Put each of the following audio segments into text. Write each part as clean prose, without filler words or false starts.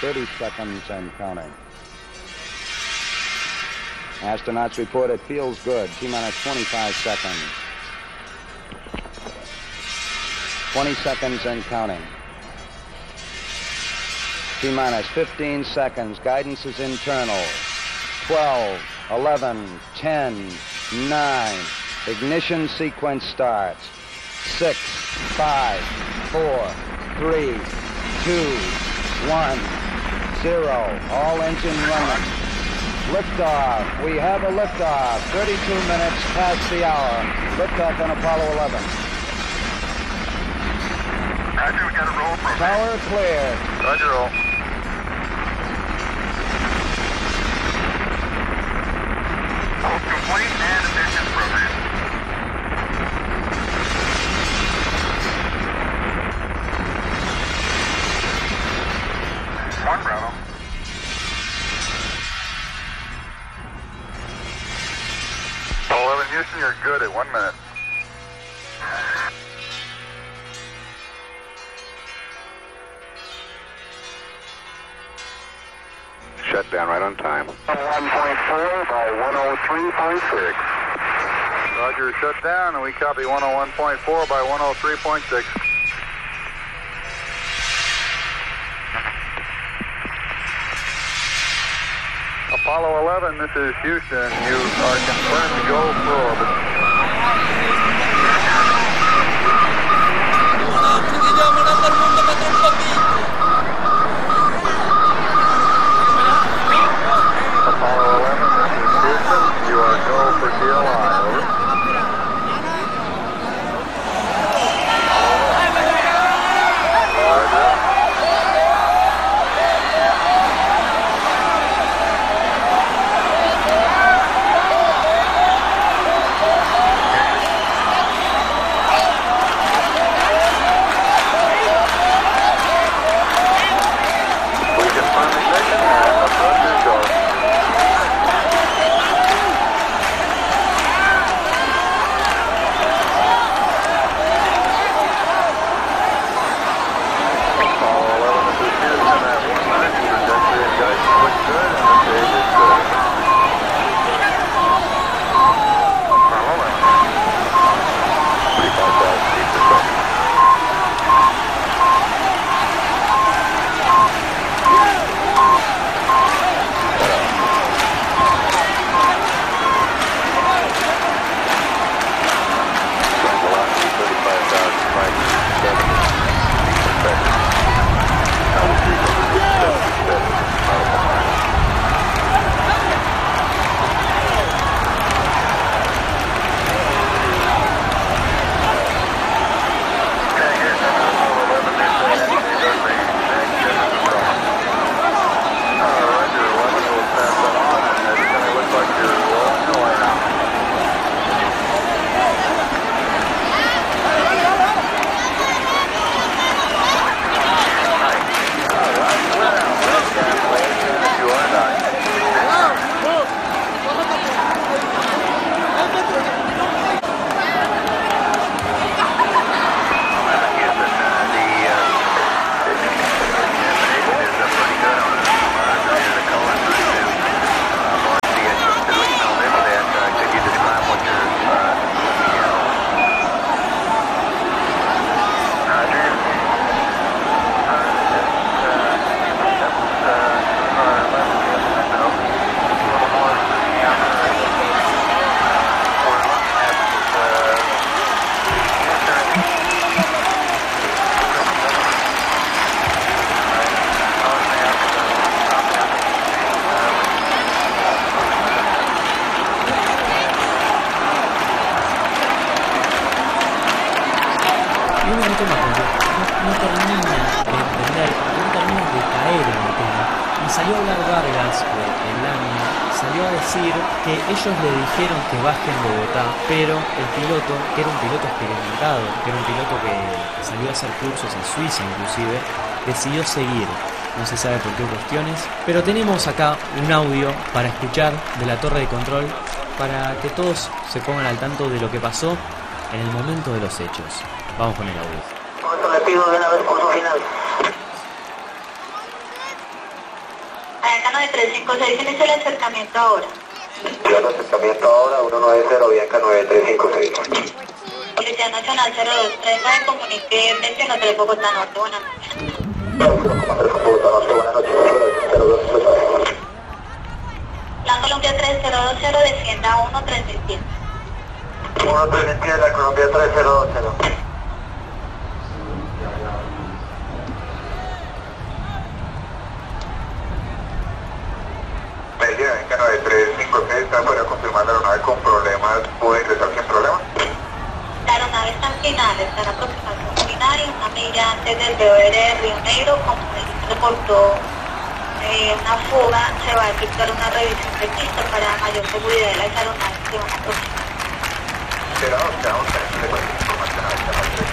30 seconds and counting. Astronauts report it feels good. T-minus 25 seconds. 20 seconds and counting. T-minus 15 seconds. Guidance is internal. 12, 11, 10, 9. Ignition sequence starts. 6, 5, 4, 3, 2, 1, 0. All engine running. Liftoff. We have a liftoff. 32 minutes past the hour. Liftoff on Apollo 11. Roger, we got a roll program. Tower clear. Roger, roll. Hold complete and attention program. One Bravo. Apollo 11 Houston, you're good at 1 minute. Shut down right on time. 1.4 by 103.6. Roger, shut down, and we copy 101.4 by 103.6. Apollo 11, this is Houston. You are confirmed to go for orbit. Apollo 11, this is Houston. You are go for DLI. Over. Salió a hablar Vargas, el AMI, salió a decir que ellos le dijeron que bajen de Bogotá, pero el piloto, que era un piloto experimentado, que era un piloto que salió a hacer cursos en Suiza inclusive, decidió seguir. No se sabe por qué cuestiones, pero tenemos acá un audio para escuchar de la torre de control para que todos se pongan al tanto de lo que pasó en el momento de los hechos. Vamos con el audio. Le pido de una vez curso final. Bianca 9356, inicia el acercamiento ahora. Ya el acercamiento ahora, 190, Bianca 9356. Policía Nacional 0239, comunique 21 Bogotá Norte, buenas noches. Bogotá Norte, buenas noches, 02. La Colombia 3020, descienda 1310. 1310, la Colombia 3020. Medellín, Bianca 9356, está para confirmar la aeronave con problemas, ¿puede ingresar sin problema? La aeronave está en final, está en aproximación final y una milla antes del BOR de Río Negro, como se reportó una fuga, se va a efectuar una revisión de pista para mayor seguridad de las aeronaves que van a aproximar. Será, vamos a tener cualquier información a esta parte.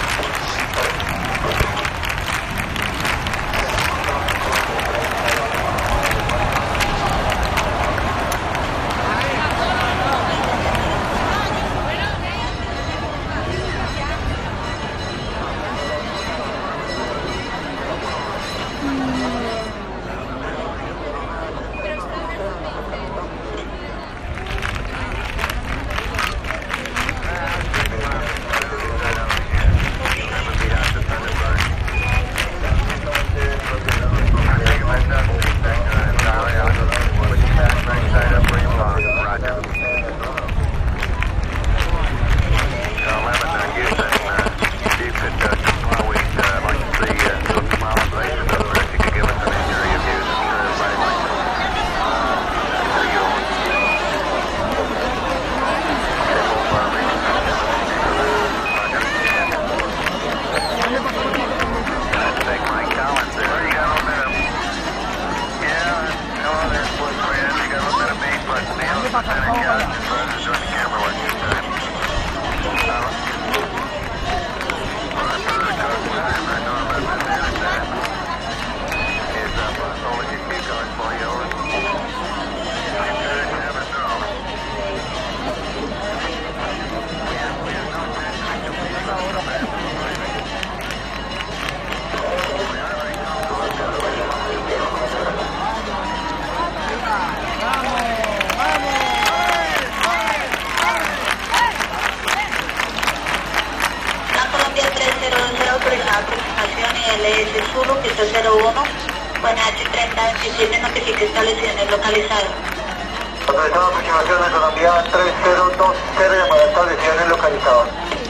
Autorizado aproximación de Colombia 3020, llamada establecidas localizadas.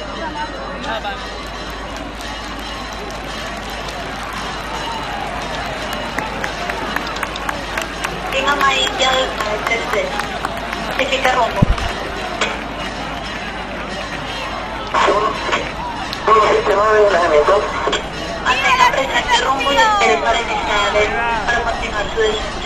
Lima India 2933, notifica rumbo. 179 de alojamiento. Mantenga presente el rumbo y espere para iniciar para continuar su descenso.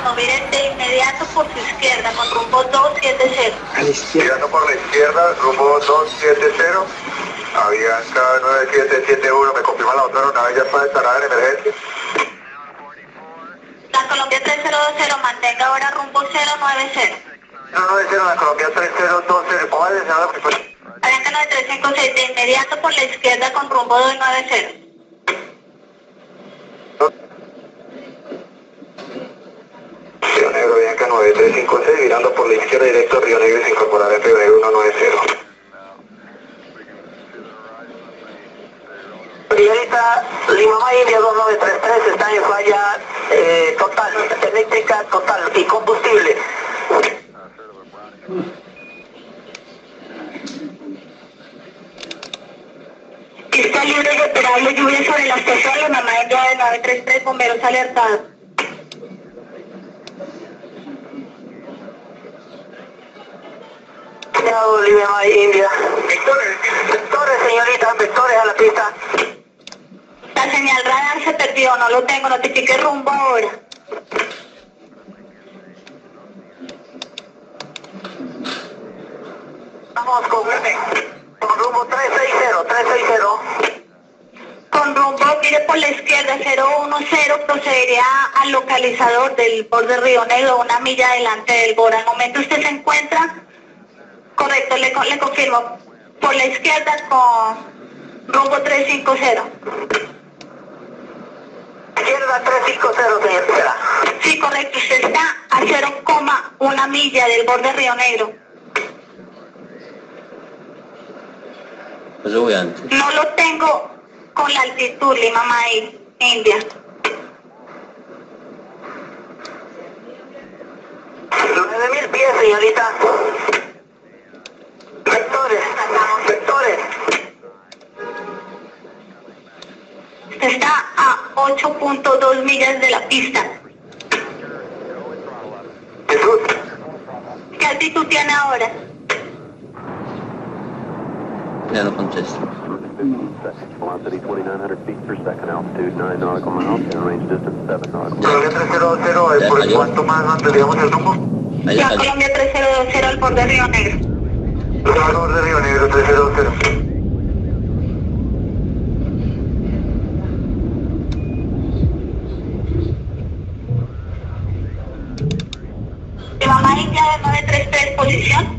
1, vire de inmediato por su izquierda con rumbo 270. A la izquierda. Girando por la izquierda, rumbo 270. Avianca 9771, me confirma la otra aeronave, ya está instalada en emergencia. La Colombia 3020, mantenga ahora rumbo 090. 090, la Colombia 3020, ¿cómo va a desear la frecuencia? Avianca 9356, de inmediato por la izquierda con rumbo 290. Río Negro, Avianca 9356, virando por la izquierda directo a Río Negro y se incorporará en Río Negro 190. Señorita, Lima India 2933 está en falla total, eléctrica total y combustible. Pista libre y operable, lluvia sobre la estación, Lima India de 933, bomberos alertados. Lima India. Vectores, señorita, vectores a la pista. La señal radar se perdió, no lo tengo, notifique rumbo ahora. Vamos con rumbo 360. Con rumbo, mire por la izquierda, 010, procedería al localizador del borde Río Negro, 1 milla adelante del borde. Al momento usted se encuentra, correcto, le confirmo, por la izquierda con rumbo 350. Izquierda 350, señorita. Sí, correcto, usted está a 0,1 milla del borde Río Negro. Pues yo voy antes. No lo tengo con la altitud, Lima India. 9000 pies, señorita. Vectores. Está a 8.2 millas de la pista. ¿Qué altitud tiene ahora? Ya no contesto. Velocity 2,900 feet per second, altitude 9 nautical miles, and range distance 7 nautical miles. Colombia 300, ¿por cuánto más ampliamos el rumbo? Ya Colombia 3020 al borde Río Negro. Al borde Río Negro 300. Lima India de 933, posición.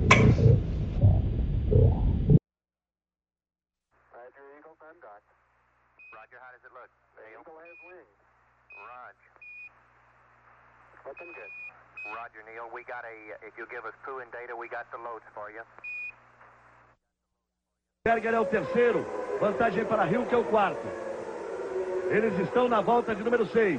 Roger, how does it look? Eagle has wings. Roger. Looking good. Roger, Neil. We got if you give us crew and data, we got the loads for you. Berger é o terceiro, vantagem para Rio, que é o quarto. Eles estão na volta de número 6.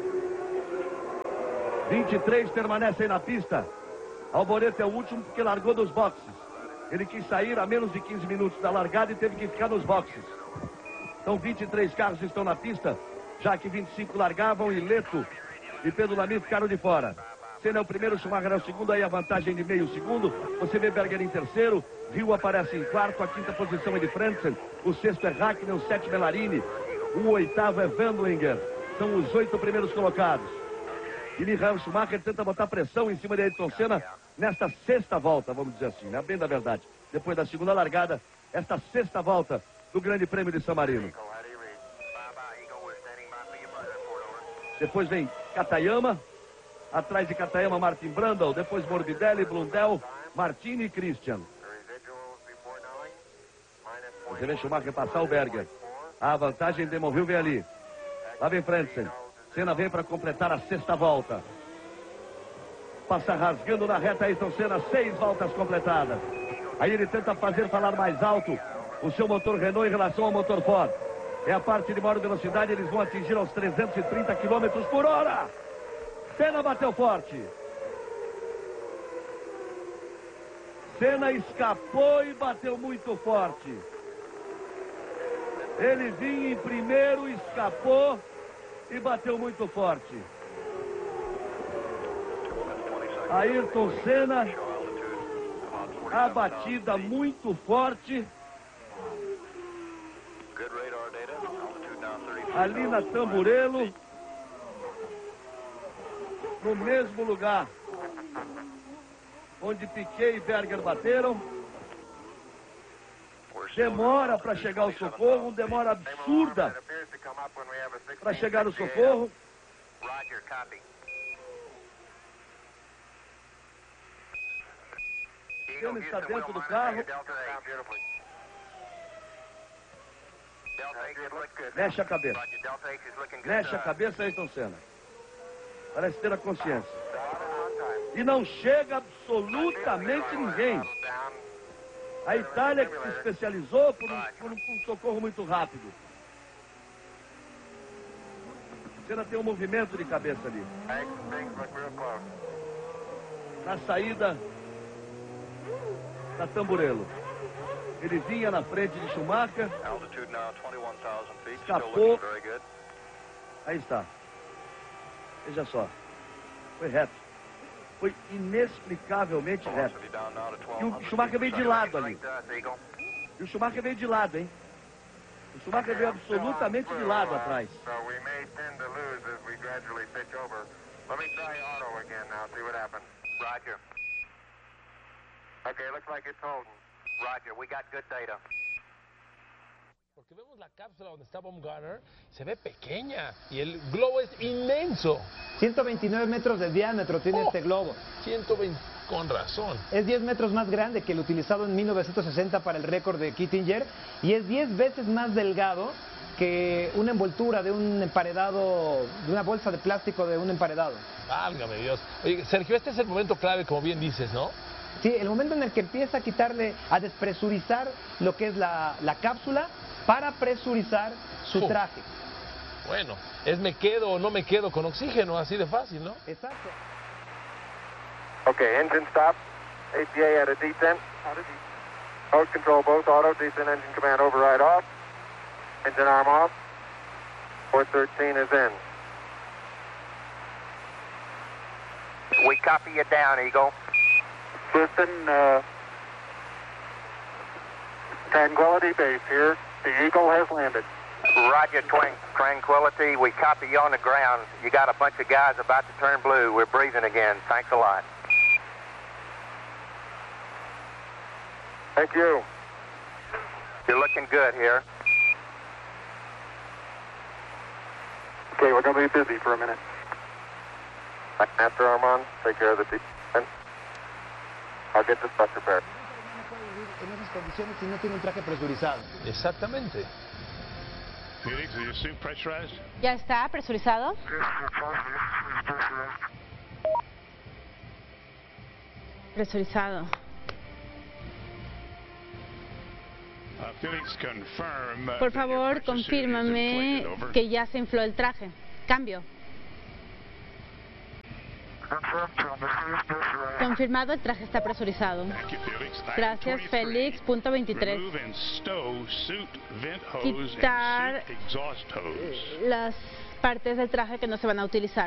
23 permanecem na pista. Alboreto é o último porque largou dos boxes. Ele quis sair a menos de 15 minutos da largada e teve que ficar nos boxes. Então 23 carros estão na pista, já que 25 largavam e Leto e Pedro Lamy ficaram de fora. Senna é o primeiro, Schumacher é o segundo, aí a vantagem de meio segundo. Você vê Berger em terceiro, Rio aparece em quarto, a quinta posição é de Frentzen, o sexto é Hakkinen, o sétimo é Larini, o oitavo é Wendlinger. São os 8 primeiros colocados. E Michael Schumacher tenta botar pressão em cima de Ayrton Senna nesta sexta volta, vamos dizer assim, né? Bem da verdade. Depois da segunda largada, esta sexta volta do Grande Prêmio de San Marino. Depois vem Katayama, atrás de Katayama Martin Brundle, depois Morbidelli, Blundell, Martini e Christian. Você vê Schumacher passar o Berger. A vantagem de Demonville vem ali. Lá vem Frentzen. Senna vem para completar a sexta volta. Passa rasgando na reta Ayrton Senna, 6 voltas completadas. Aí ele tenta fazer falar mais alto o seu motor Renault em relação ao motor Ford. É a parte de maior velocidade, eles vão atingir aos 330 km por hora. Senna bateu forte. Senna escapou e bateu muito forte. Ele vinha em primeiro, escapou e bateu muito forte. Ayrton Senna, a batida muito forte. Ali na Tamburello. no mesmo lugar onde Piquet e Berger bateram. Demora para chegar o socorro, demora absurda para chegar o socorro. Roger, copy. Ele está dentro do carro. Mexe a cabeça. Mexe a cabeça, Ayrton Senna. Parece ter a consciência. E não chega absolutamente ninguém. A Itália que se especializou por um socorro muito rápido. Senna tem um movimento de cabeça ali. Na saída da Tamburello. Ele vinha na frente de Schumacher. Escapou. Aí está. Veja só. Foi reto. Foi inexplicavelmente reto. E o Schumacher veio de lado ali. E o Schumacher veio de lado, hein? O Schumacher veio absolutamente de lado atrás. Roger. Okay, looks like it's holding. Roger, we got good data. Porque vemos la cápsula donde está Baumgartner, se ve pequeña y el globo es inmenso. 129 metros de diámetro tiene este globo. 120, con razón. Es 10 metros más grande que el utilizado en 1960 para el récord de Kittinger y es 10 veces más delgado que una envoltura de un emparedado, de una bolsa de plástico de un emparedado. Válgame Dios. Oye, Sergio, este es el momento clave, como bien dices, ¿no? Sí, el momento en el que empieza a quitarle, a despresurizar lo que es la cápsula para presurizar su traje. Bueno, es me quedo o no me quedo con oxígeno, así de fácil, ¿no? Exacto. Okay, engine stop. APA at a descent. Mode control both auto, descent engine command override off. Engine arm off. 413 is in. We copy you down, Eagle. Listen, Tranquility Base here. The Eagle has landed. Roger, Tranquility. We copy you on the ground. You got a bunch of guys about to turn blue. We're breathing again. Thanks a lot. Thank you. You're looking good here. Okay, we're going to be busy for a minute. Master Armand, take care of the descent. I'll get the stuff prepared. En esas condiciones si no tiene un traje presurizado. Exactamente. Felix, is your suit pressurized? ¿Ya está presurizado? Presurizado. Felix, confirm, por favor, confírmame que ya se infló el traje. Cambio. Confirmado, el traje está presurizado. Gracias, Félix. Punto 23. Quitar las partes del traje que no se van a utilizar.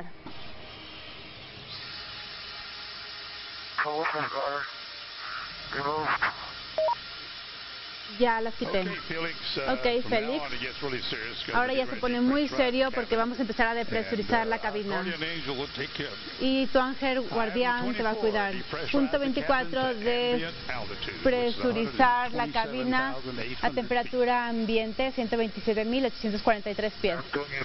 Ya las quité. Ok, Félix. Ahora ya se pone muy serio porque vamos a empezar a depresurizar la cabina. Y tu ángel guardián te va a cuidar. Punto 24, despresurizar la cabina a temperatura ambiente, 127.843 pies.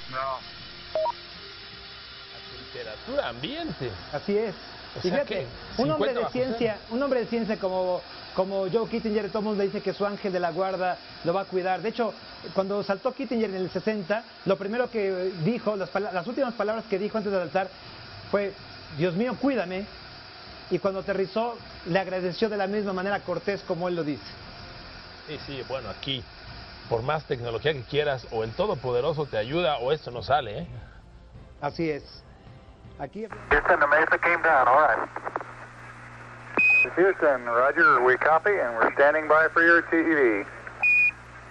Temperatura ambiente. Así es. Y fíjate, un hombre de ciencia como Joe Kittinger, todo el mundo dice que su ángel de la guarda lo va a cuidar. De hecho, cuando saltó Kittinger en el 60, lo primero que dijo, las últimas palabras que dijo antes de saltar fue: Dios mío, cuídame. Y cuando aterrizó, le agradeció de la misma manera cortés como él lo dice. Sí, bueno, aquí, por más tecnología que quieras, o el Todopoderoso te ayuda, o esto no sale, ¿eh? Así es. Aquí... Houston, the Mesa came down, all right. Houston, Roger, we copy, and we're standing by for your TED.